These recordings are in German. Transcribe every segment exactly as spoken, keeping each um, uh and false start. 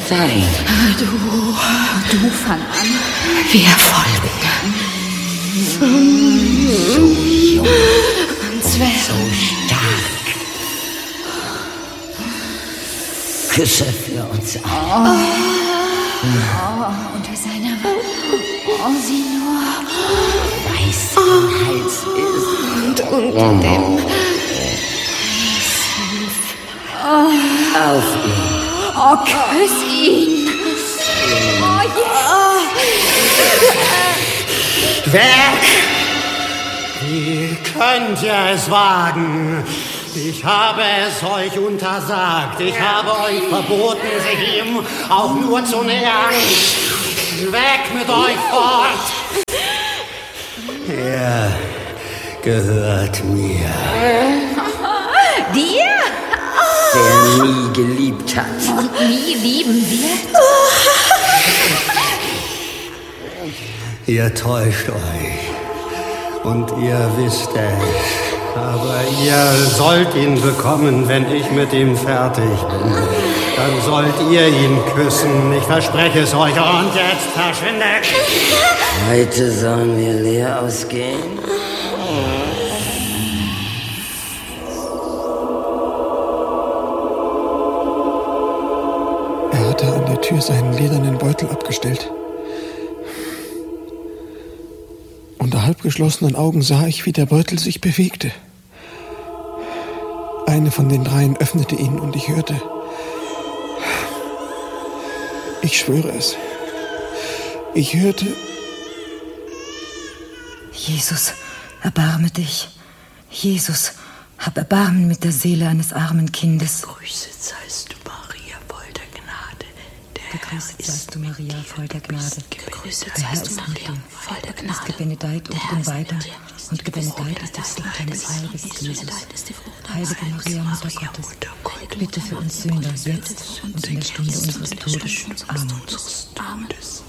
sein? Du, du fang an. Wir folgen. So jung und so stark. Küsse für uns alle. Oh. Oh, unter seiner Oh, sieh nur. Weiß am Hals ist. Und unter oh. dem Oh. Auf ihn. Oh, küss ihn. Oh, yeah. Weg! Wie könnt ihr es wagen? Ich habe es euch untersagt. Ich habe euch verboten, sich ihm auch nur zu nähern. Weg mit euch fort! Er gehört mir. Dir? Der nie geliebt hat. Und nie lieben wird? Ihr täuscht euch. Und ihr wisst es. Aber ihr sollt ihn bekommen, wenn ich mit ihm fertig bin. Dann sollt ihr ihn küssen. Ich verspreche es euch. Und jetzt verschwindet. Heute sollen wir leer ausgehen. Er hatte an der Tür seinen ledernen Beutel abgestellt. Unter halbgeschlossenen Augen sah ich, wie der Beutel sich bewegte. Eine von den dreien öffnete ihn und ich hörte... Ich schwöre es. Ich hörte... Jesus, erbarme dich. Jesus, hab Erbarmen mit der Seele eines armen Kindes. Gegrüßet seist du, Maria, voll der Gnade. Der Gegrüßet seist du, Maria, voll der Gnade. Gegrüßet Der Herr seist du, ist mit Maria, dir. voll der Du bist Gnade. gebenedeit unter den Weibern und gebenedeit ist das Kind deines Leibes, Jesus. Heilige Maria, Mutter Gottes, bitte für uns Sünder, jetzt und in der Stunde unseres Todes. Amen. Amen.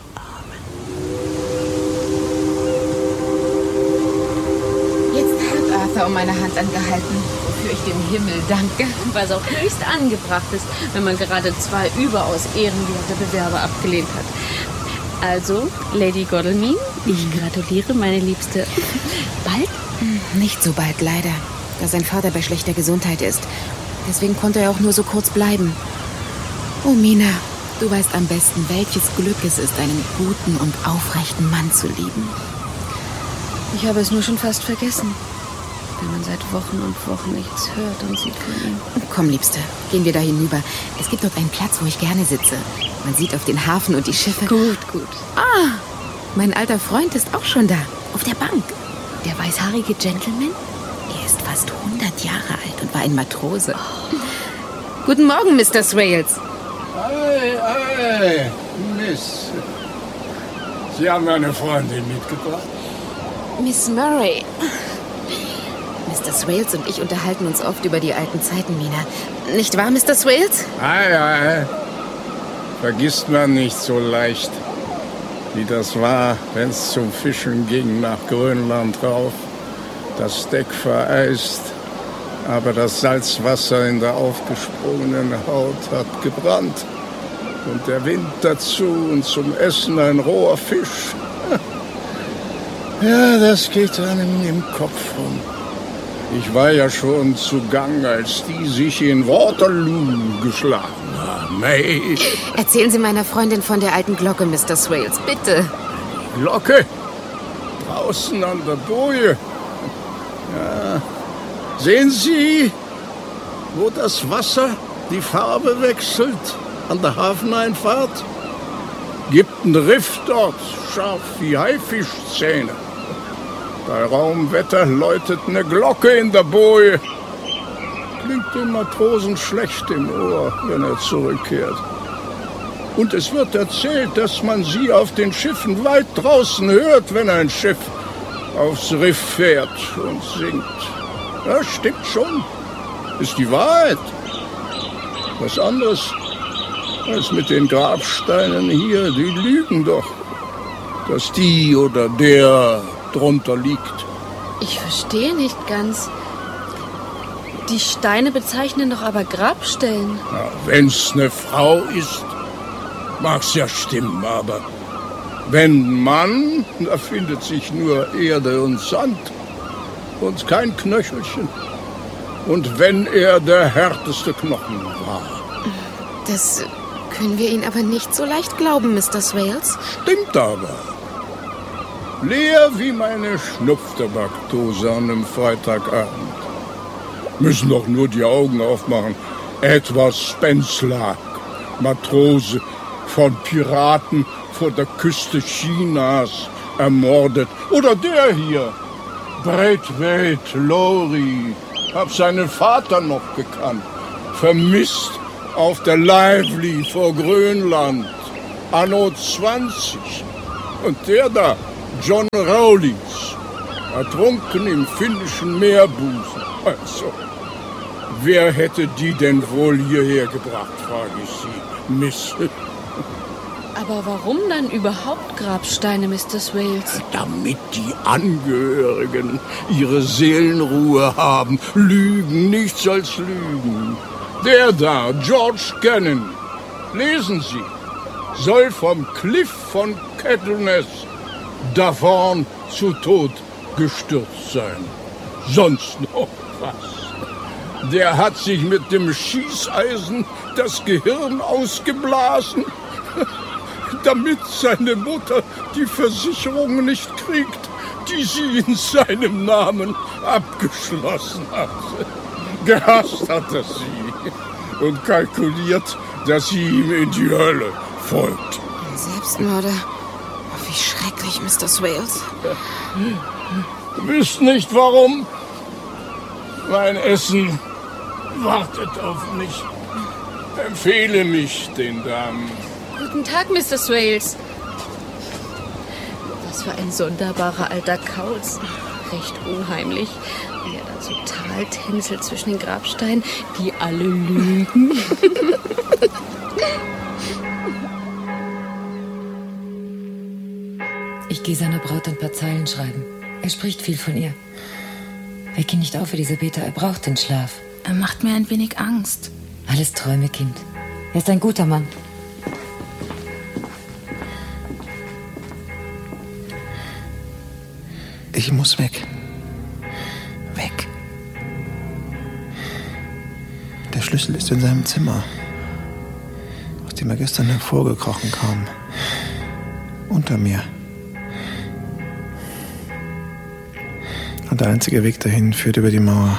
Jetzt hat Arthur um meine Hand angehalten, wofür ich dem Himmel danke, was auch höchst angebracht ist, wenn man gerade zwei überaus ehrenwerte Bewerber abgelehnt hat. Also, Lady Godalming, ich gratuliere, meine Liebste. Bald? Nicht so bald, leider, da sein Vater bei schlechter Gesundheit ist. Deswegen konnte er auch nur so kurz bleiben. Oh, Mina, du weißt am besten, welches Glück es ist, einen guten und aufrechten Mann zu lieben. Ich habe es nur schon fast vergessen, wenn man seit Wochen und Wochen nichts hört und sieht von ihm. Komm, Liebste, gehen wir da hinüber. Es gibt dort einen Platz, wo ich gerne sitze. Man sieht auf den Hafen und die Schiffe. Gut, gut. Ah, mein alter Freund ist auch schon da, auf der Bank. Der weißhaarige Gentleman? Er ist fast hundert Jahre alt und war ein Matrose. Oh. Guten Morgen, Mister Swales. Hey, hey, Miss. Sie haben eine Freundin mitgebracht? Miss Murray. Mister Swales und ich unterhalten uns oft über die alten Zeiten, Mina. Nicht wahr, Mister Swales? Ei, ei. Vergisst man nicht so leicht, wie das war, wenn es zum Fischen ging nach Grönland rauf. Das Deck vereist, aber das Salzwasser in der aufgesprungenen Haut hat gebrannt. Und der Wind dazu und zum Essen ein roher Fisch. Ja, das geht einem im Kopf rum. Ich war ja schon zu Gang, als die sich in Waterloo geschlagen haben. Hey. Erzählen Sie meiner Freundin von der alten Glocke, Mister Swales, bitte. Glocke? Draußen an der Boje. Ja. Sehen Sie, wo das Wasser die Farbe wechselt an der Hafeneinfahrt? Gibt ein Riff dort, scharf wie Haifischzähne. Bei Raumwetter läutet eine Glocke in der Boje. Klingt dem Matrosen schlecht im Ohr, wenn er zurückkehrt. Und es wird erzählt, dass man sie auf den Schiffen weit draußen hört, wenn ein Schiff aufs Riff fährt und singt. Ja, stimmt schon. Ist die Wahrheit. Was anderes als mit den Grabsteinen hier. Die lügen doch, dass die oder der drunter liegt. Ich verstehe nicht ganz. Die Steine bezeichnen doch aber Grabstellen. Ja, wenn's eine Frau ist, Mag's ja stimmen, aber wenn Mann, da findet sich nur Erde und Sand und kein Knöchelchen. Und wenn er der härteste Knochen war. Das können wir Ihnen aber nicht so leicht glauben, Mister Swales. Stimmt aber. Leer wie meine Schnupftabaktose an einem Freitagabend. Müssen doch nur die Augen aufmachen. Edward Spencelak, Matrose, von Piraten vor der Küste Chinas ermordet. Oder der hier, Braithwaite Lowry, hab seinen Vater noch gekannt. Vermisst auf der Lively vor Grönland, anno zwanzig. Und der da, John Rawlings, ertrunken im finnischen Meerbusen. Also, wer hätte die denn wohl hierher gebracht, frage ich Sie, Miss. Aber warum dann überhaupt Grabsteine, Mister Swales? Damit die Angehörigen ihre Seelenruhe haben. Lügen, nichts als Lügen. Der da, George Cannon, lesen Sie, soll vom Cliff von Kettleness davon zu Tod gestürzt sein. Sonst noch was. Der hat sich mit dem Schießeisen das Gehirn ausgeblasen, damit seine Mutter die Versicherung nicht kriegt, die sie in seinem Namen abgeschlossen hat. Gehasst hat er sie und kalkuliert, dass sie ihm in die Hölle folgt. Ein Selbstmörder. Wie schrecklich, Mister Swales. Wisst nicht warum? Mein Essen wartet auf mich. Empfehle mich den Damen. Guten Tag, Mister Swales. Was für ein sonderbarer alter Kauz. Recht unheimlich, wie er da so total tänzelt zwischen den Grabsteinen, die alle lügen. Ich gehe seiner Braut ein paar Zeilen schreiben. Er spricht viel von ihr. Weck ihn nicht auf, Elisabetha, er braucht den Schlaf. Er macht mir ein wenig Angst. Alles Träume, Kind. Er ist ein guter Mann. Ich muss weg. Weg. Der Schlüssel ist in seinem Zimmer, aus dem er gestern hervorgekrochen kam. Unter mir. Und der einzige Weg dahin führt über die Mauer.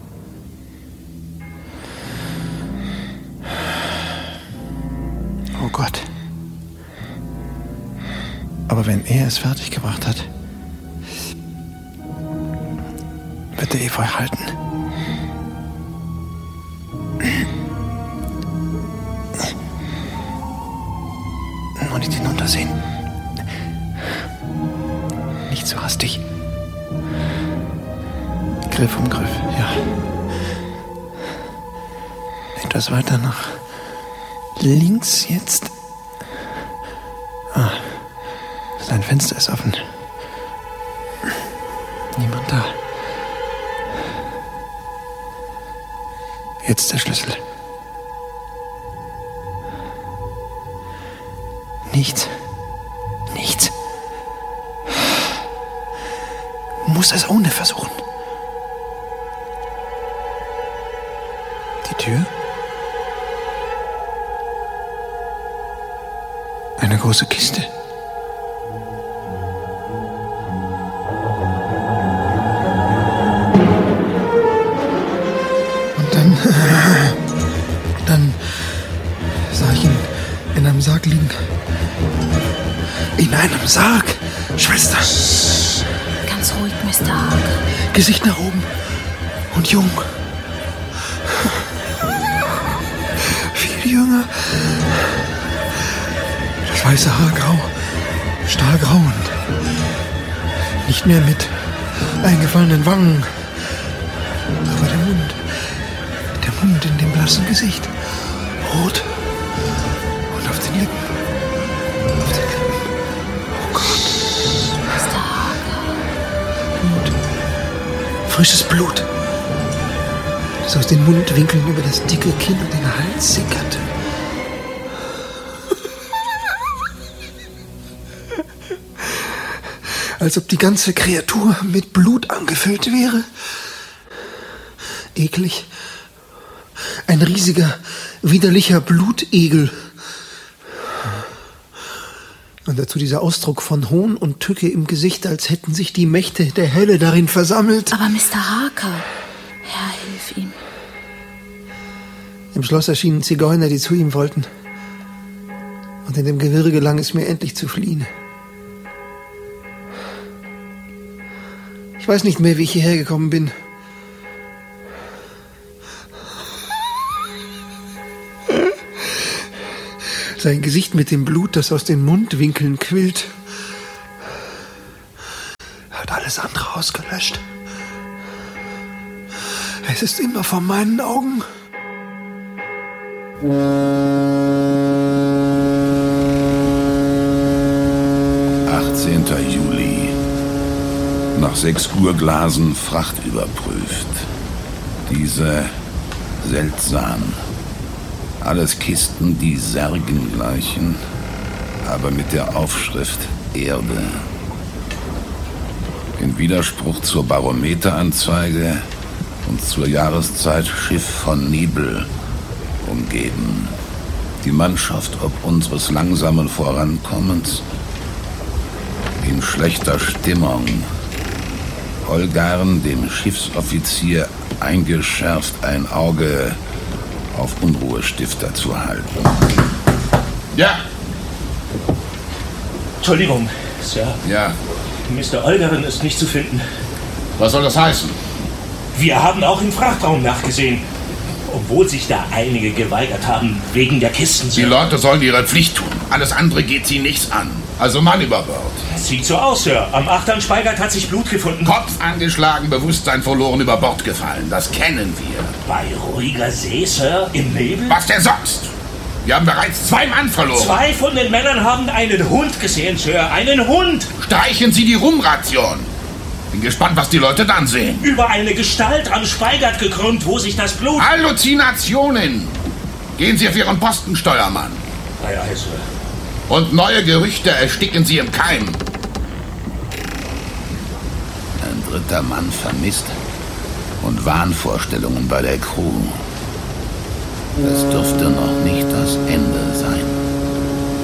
Oh Gott. Aber wenn er es fertiggebracht hat, wird der Efeu halten. Nur nicht hinuntersehen. Nicht so hastig. Griff um Griff, ja. Etwas weiter nach links jetzt. Ah, sein Fenster ist offen. Niemand da. Jetzt der Schlüssel. Nichts. Nichts. Muss es ohne versuchen. Die Tür? Eine große Kiste. Und dann... Dann sah ich ihn in einem Sarg liegen. In einem Sarg, Schwester. Ganz ruhig, Mister Haag. Gesicht nach oben und jung. Viel jünger. Das weiße Haar grau, stahlgrau und nicht mehr mit eingefallenen Wangen. Aber der Mund, der Mund in dem blassen Gesicht. Rot und auf den Lippen. Auf den Lippen. Oh Gott. Mister Haag. Blut. Frisches Blut. Das aus den Mundwinkeln über das dicke Kinn und den Hals sickerte. als ob die ganze Kreatur mit Blut angefüllt wäre. Eklig. Ein riesiger, widerlicher Blutegel. Und dazu dieser Ausdruck von Hohn und Tücke im Gesicht, als hätten sich die Mächte der Hölle darin versammelt. Aber Mister Harker, Herr, hilf ihm. Im Schloss erschienen Zigeuner, die zu ihm wollten. Und in dem Gewirr gelang es mir endlich zu fliehen. Ich weiß nicht mehr, wie ich hierher gekommen bin. Sein Gesicht mit dem Blut, das aus den Mundwinkeln quillt, hat alles andere ausgelöscht. Es ist immer vor meinen Augen. achtzehnter Juli. Nach sechs Uhrglasen Fracht überprüft. Diese seltsam. Alles Kisten, die Särgen gleichen, aber mit der Aufschrift Erde. In Widerspruch zur Barometeranzeige und zur Jahreszeit Schiff von Nebel umgeben. Die Mannschaft ob unseres langsamen Vorankommens in schlechter Stimmung. Olgarn, dem Schiffsoffizier, eingeschärft, ein Auge auf Unruhestifter zu halten. Ja! Entschuldigung, Sir. Ja. Mister Olgarn ist nicht zu finden. Was soll das heißen? Wir haben auch im Frachtraum nachgesehen. Obwohl sich da einige geweigert haben, wegen der Kisten. Die Leute sollen ihre Pflicht tun. Alles andere geht sie nichts an. Also Mann über Bord. Sieht so aus, Sir. Am Achtern Speigert hat sich Blut gefunden. Kopf angeschlagen, Bewusstsein verloren, über Bord gefallen. Das kennen wir. Bei ruhiger See, Sir? Im Nebel? Was denn sonst? Wir haben bereits zwei Mann verloren. Zwei von den Männern haben einen Hund gesehen, Sir. Einen Hund! Streichen Sie die Rumration. Bin gespannt, was die Leute dann sehen. Über eine Gestalt am Speigert gekrümmt, wo sich das Blut... Halluzinationen! Gehen Sie auf Ihren Posten, Steuermann. Ei, ei, Sir. Und neue Gerüchte ersticken Sie im Keim. Ein dritter Mann vermisst und Wahnvorstellungen bei der Crew. Das dürfte noch nicht das Ende sein.